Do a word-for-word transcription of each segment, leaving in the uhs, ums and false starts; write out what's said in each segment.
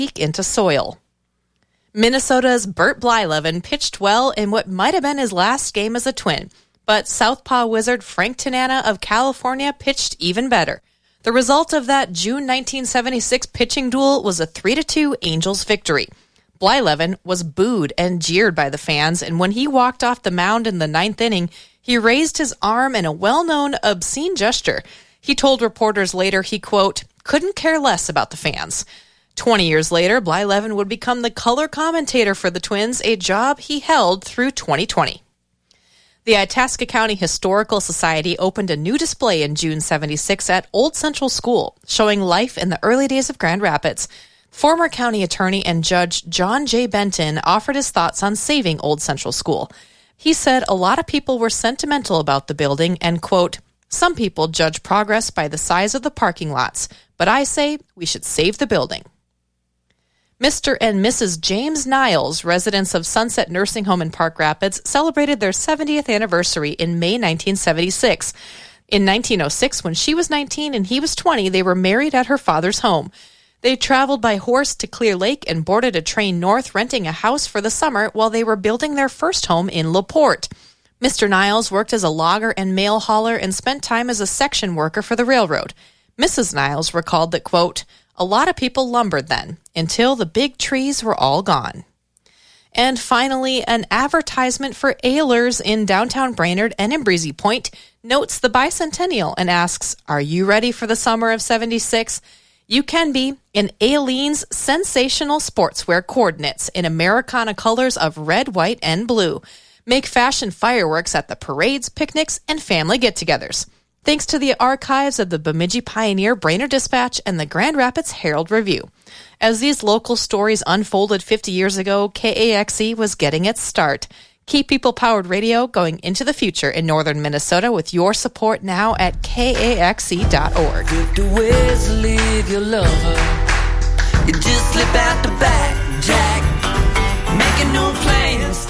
peek into soil. Minnesota's Bert Blyleven pitched well in what might have been his last game as a Twin, but Southpaw Wizard Frank Tanana of California pitched even better. The result of that June nineteen seventy-six pitching duel was a three to two Angels victory. Blyleven was booed and jeered by the fans, and when he walked off the mound in the ninth inning, he raised his arm in a well-known obscene gesture. He told reporters later he, quote, couldn't care less about the fans. Twenty years later, Blyleven would become the color commentator for the Twins, a job he held through twenty twenty. The Itasca County Historical Society opened a new display in June seventy-six at Old Central School, showing life in the early days of Grand Rapids. Former county attorney and judge John J. Benton offered his thoughts on saving Old Central School. He said a lot of people were sentimental about the building and, quote, some people judge progress by the size of the parking lots, but I say we should save the building. Mister and Missus James Niles, residents of Sunset Nursing Home in Park Rapids, celebrated their seventieth anniversary in May nineteen seventy-six. In nineteen oh six, when she was nineteen and he was twenty, they were married at her father's home. They traveled by horse to Clear Lake and boarded a train north, renting a house for the summer while they were building their first home in LaPorte. Mister Niles worked as a logger and mail hauler and spent time as a section worker for the railroad. Missus Niles recalled that, quote, a lot of people lumbered then, until the big trees were all gone. And finally, an advertisement for Ehlers in downtown Brainerd and in Breezy Point notes the bicentennial and asks, are you ready for the summer of seventy-six? You can be in Aileen's sensational sportswear coordinates in Americana colors of red, white, and blue. Make fashion fireworks at the parades, picnics, and family get-togethers. Thanks to the archives of the Bemidji Pioneer, Brainerd Dispatch, and the Grand Rapids Herald Review. As these local stories unfolded fifty years ago, K A X E was getting its start. Keep people-powered radio going into the future in northern Minnesota with your support now at K A X E dot org. fifty ways to leave your lover. You just slip out the back, Jack. Making no plans.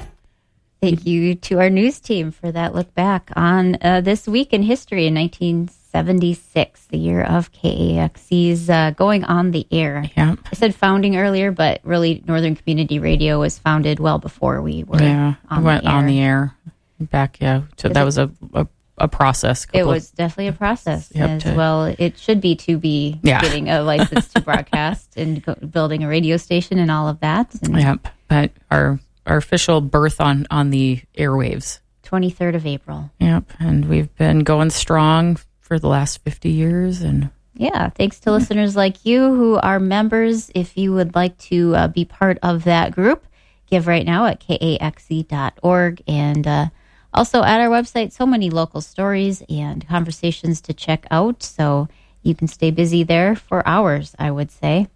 Thank you to our news team for that look back on uh, this week in history in nineteen seventy-six, the year of K A X E's uh, going on the air. Yeah. I said founding earlier, but really Northern Community Radio was founded well before we were yeah, on, went the air. on the air. Back, yeah. So that was a, a, a process. It was definitely a process Yep, as to- well. It should be to be Yeah. getting a license to broadcast and go, building a radio station and all of that. And Yep. But our our official birth on, on the airwaves. twenty-third of April. Yep. And we've been going strong for the last fifty years. And Yeah, thanks to listeners like you who are members. If you would like to uh, be part of that group, give right now at K A X E dot org. And uh, also at our website, so many local stories and conversations to check out. So you can stay busy there for hours, I would say.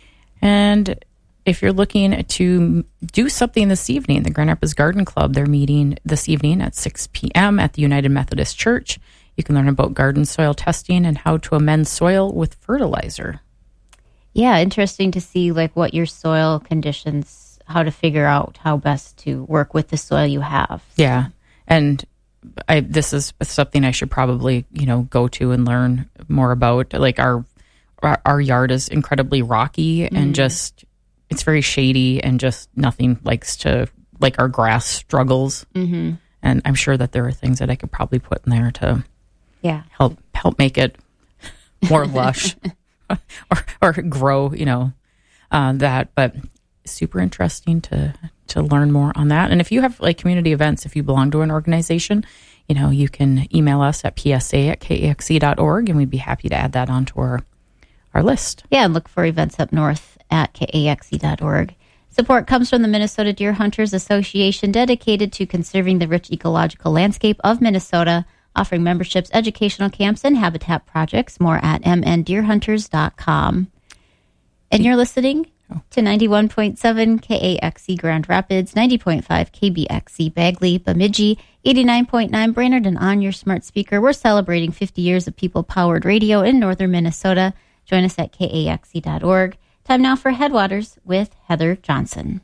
And if you're looking to do something this evening, the Grand Rapids Garden Club, they're meeting this evening at six p.m. at the United Methodist Church. You can learn about garden soil testing and how to amend soil with fertilizer. Yeah, interesting to see like what your soil conditions, how to figure out how best to work with the soil you have. Yeah. And I, this is something I should probably, you know, go to and learn more about. Like our our, our yard is incredibly rocky mm. and just, it's very shady and just nothing likes to, like our grass struggles. Mm-hmm. And I'm sure that there are things that I could probably put in there to yeah help help make it more lush or, or grow, you know, uh, that. But super interesting to to learn more on that. And if you have like community events, if you belong to an organization, you know, you can email us at P S A at K A X E dot org and we'd be happy to add that onto our, our list. Yeah, and look for events up north at K A X E dot org. Support comes from the Minnesota Deer Hunters Association, dedicated to conserving the rich ecological landscape of Minnesota, offering memberships, educational camps, and habitat projects. More at m n deer hunters dot com. And you're listening to ninety-one point seven K A X E Grand Rapids, ninety point five K B X E Bagley, Bemidji, eighty-nine point nine Brainerd, and on your smart speaker. We're celebrating fifty years of people-powered radio in northern Minnesota. Join us at K A X E dot org. Time now for Headwaters with Heather Johnson.